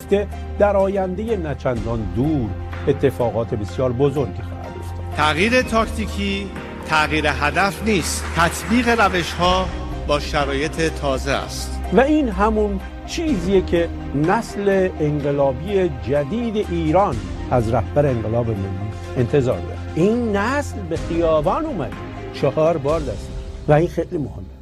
گفته در آینده نچندان دور اتفاقات بسیار بزرگی خواهد افتاد. تغییر تاکتیکی تغییر هدف نیست، تطبیق روش‌ها با شرایط تازه است. و این همون چیزیه که نسل انقلابی جدید ایران از رهبر انقلاب ملی انتظار داره. این نسل به خیابان اومد 4 بار دست و این خیلی مهمه.